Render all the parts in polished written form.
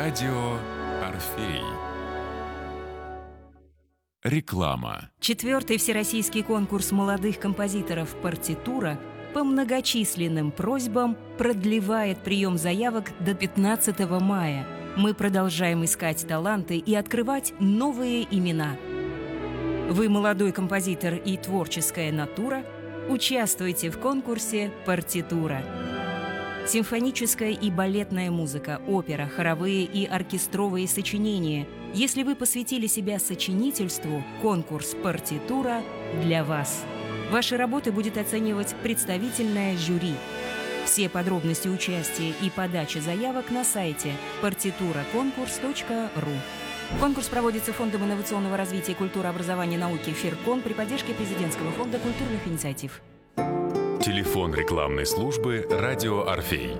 Радио Орфей. Реклама. 4-й всероссийский конкурс молодых композиторов «Партитура» по многочисленным просьбам продлевает прием заявок до 15 мая. Мы продолжаем искать таланты и открывать новые имена. Вы молодой композитор и творческая натура? Участвуйте в конкурсе «Партитура». Симфоническая и балетная музыка, опера, хоровые и оркестровые сочинения. Если вы посвятили себя сочинительству, конкурс «Партитура» для вас. Ваши работы будет оценивать представительное жюри. Все подробности участия и подачи заявок на сайте partiturakonkurs.ru. Конкурс проводится Фондом инновационного развития культуры, образования и науки «Фиркон» при поддержке Президентского фонда культурных инициатив. Телефон рекламной службы «Радио Орфей».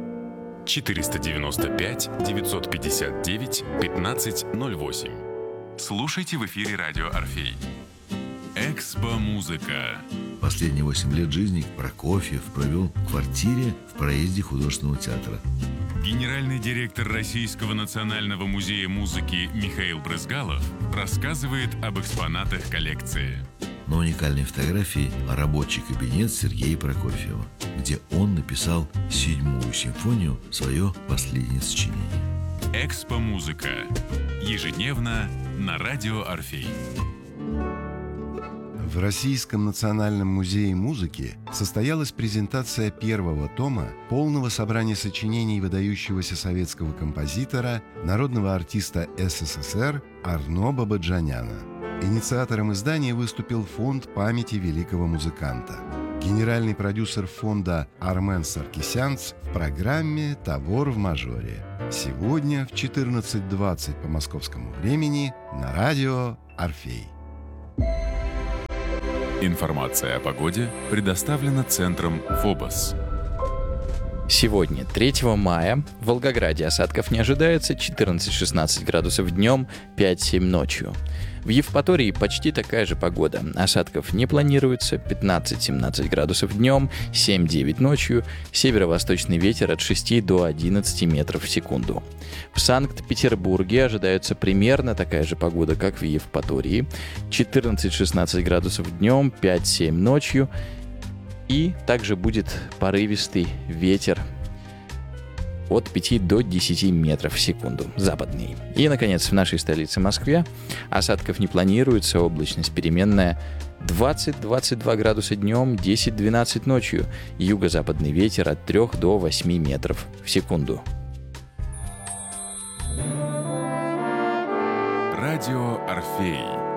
495-959-1508. Слушайте в эфире «Радио Орфей». Экспо-музыка. Последние 8 лет жизни Прокофьев провел в квартире в проезде художественного театра. Генеральный директор Российского национального музея музыки Михаил Брызгалов рассказывает об экспонатах коллекции. На уникальной фотографии рабочий кабинет Сергея Прокофьева, где он написал 7-ю симфонию, свое последнее сочинение. Экспо-музыка. Ежедневно на Радио Орфей. В Российском национальном музее музыки состоялась презентация первого тома полного собрания сочинений выдающегося советского композитора, народного артиста СССР Арно Бабаджаняна. Инициатором издания выступил Фонд памяти великого музыканта. Генеральный продюсер фонда Армен Саркисянц в программе «Тавор в мажоре». Сегодня в 14:20 по московскому времени на радио Орфей. Информация о погоде предоставлена Центром ФОБОС. Сегодня, 3 мая, в Волгограде осадков не ожидается, 14-16 градусов днем, 5-7 ночью. В Евпатории почти такая же погода. Осадков не планируется, 15-17 градусов днем, 7-9 ночью, северо-восточный ветер от 6 до 11 метров в секунду. В Санкт-Петербурге ожидается примерно такая же погода, как в Евпатории, 14-16 градусов днем, 5-7 ночью, и также будет порывистый ветер от 5 до 10 метров в секунду, западный. И, наконец, в нашей столице Москве осадков не планируется, облачность переменная, 20-22 градуса днем, 10-12 ночью, юго-западный ветер от 3 до 8 метров в секунду. Радио Орфей.